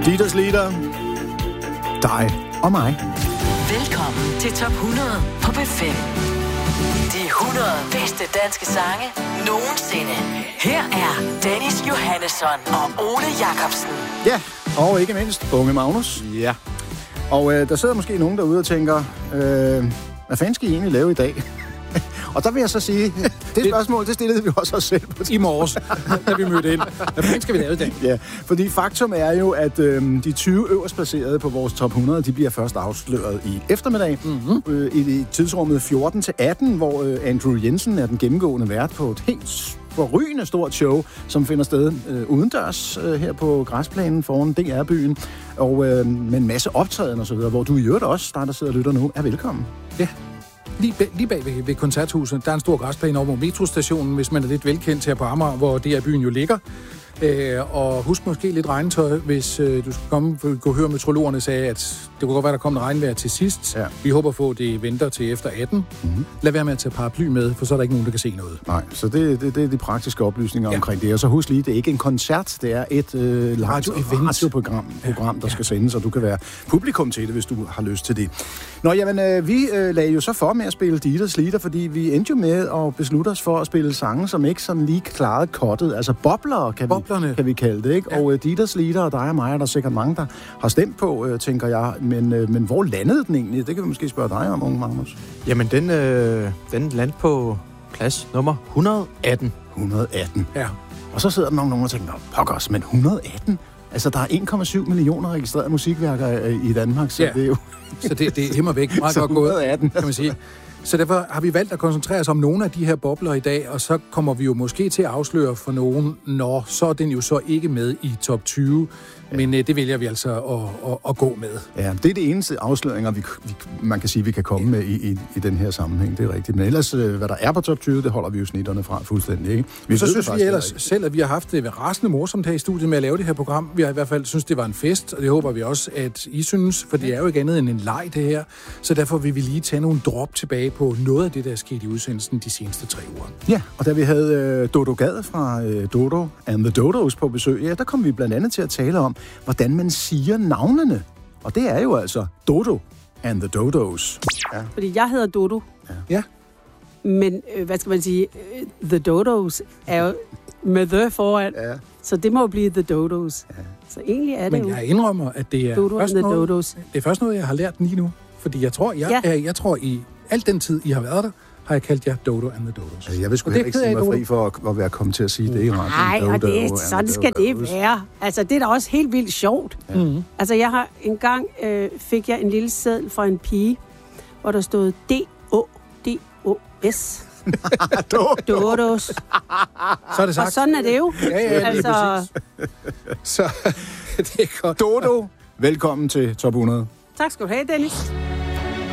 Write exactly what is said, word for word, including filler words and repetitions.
Dieters Lieder, dig og mig. Velkommen til Top hundrede på B fem. De hundrede bedste danske sange nogensinde. Her er Dennis Johannesson og Ole Jacobsen. Ja, og ikke mindst Unge Magnus. Ja. Og øh, der sidder måske nogen derude og tænker, øh, hvad fanden skal I egentlig lave i dag? Og der vil jeg så sige, det spørgsmål, det stillede vi også os selv på i morges, da vi mødte ind. Hvad fanden skal vi lave i dag? Ja, fordi faktum er jo, at øh, de tyve øverst placerede på vores top hundrede, de bliver først afsløret i eftermiddag. Mm-hmm. Øh, I tidsrummet fjorten til atten, hvor øh, Andrew Jensen er den gennemgående vært på et helt forrygende stort show, som finder sted øh, udendørs øh, her på græsplænen foran D R-byen, og øh, med en masse optræden og så videre, hvor du i øvrigt også, der der sidder og lytter nu, er velkommen. Ja. Lige, bag, lige bag ved, ved koncerthuset, der er en stor græsplæne over metrostationen, hvis man er lidt velkendt her på Amager, hvor D R-byen jo ligger. Øh, og husk måske lidt regntøj, hvis øh, du skal komme, for gå høre meteorologerne sagde, at det kunne godt være, der kommer en regnvejr til sidst. Ja. Vi håber på, at det venter til efter atten. Mm-hmm. Lad være med at tage paraply med, for så er der ikke nogen, der kan se noget. Nej, så det, det, det er de praktiske oplysninger ja. omkring det. Og så husk lige, det er ikke en koncert, det er et øh, radioprogram, program, der ja. skal sendes, og du kan være publikum til det, hvis du har lyst til det. Nå, jamen, øh, vi øh, lagde jo så for med at spille Dieters Lieder, fordi vi endte jo med at beslutte os for at spille sange, som ikke sådan lige klarede kottet. Altså bobler, kan vi kan vi kalde det, ikke? Ja. Og uh, Dieters Lieder og dig og mig, er der sikkert mange, der har stemt på, uh, tænker jeg. Men, uh, men hvor landede den egentlig? Det kan vi måske spørge dig om, Unge Magnus. Jamen, den, øh, den landede på plads nummer et hundrede og atten. et hundrede og atten. Ja. Og så sidder der nogen, nogen og tænker, pokkers, men et hundrede og atten? Altså, der er en komma syv millioner registrerede musikværker i Danmark, så ja. det er jo... så det, det er himmer væk. Meget godt gået, kan man sige. Så derfor har vi valgt at koncentrere os om nogle af de her bobler i dag, og så kommer vi jo måske til at afsløre for nogen, når så er den jo så ikke med i top tyve, ja. men øh, det vælger vi altså at, at, at gå med. Ja, det er det eneste afsløringer, vi, vi, man kan sige, vi kan komme med i, i, i den her sammenhæng, det er rigtigt. Men ellers, øh, hvad der er på top tyve, det holder vi jo snitterne fra fuldstændig, ikke? Vi så synes vi ellers selv, at vi har haft det rasende morsomt her i studiet med at lave det her program. Vi har i hvert fald synes det var en fest, og det håber vi også, at I synes, for det er jo ikke andet end en leg, det her. Så derfor vil vi lige tage nogle drop tilbage på noget af det, der er sket i udsendelsen de seneste tre uger. Ja, og da vi havde øh, Dodo Gad fra øh, Dodo and the Dodos på besøg, ja, der kom vi blandt andet til at tale om, hvordan man siger navnene. Og det er jo altså Dodo and the Dodos. Ja. Fordi jeg hedder Dodo. Ja. ja. Men, øh, hvad skal man sige, The Dodos er jo med the foran. Ja. Så det må jo blive The Dodos. Ja. Så egentlig er det Men jo... jeg indrømmer, at det er, Dodo først and the noget, Dodos. det er først noget, jeg har lært lige nu. Fordi jeg tror, jeg, ja. jeg, jeg tror i al den tid, I har været der, har jeg kaldt jer Dodo and the Dodos. Altså, jeg vil sgu ikke sige mig fri for at, at være kommet til at sige det i radioen. Nej, og det, sådan skal det være. Altså, det er da også helt vildt sjovt. Ja. Mm-hmm. Altså, jeg har engang øh, fik jeg en lille seddel fra en pige, hvor der stod D O D O S. Dodos. Så er det sagt. Og sådan er det jo. Ja, ja, lige altså... Så det er godt. Dodo, velkommen til Top hundrede. Tak skal du have, Dennis.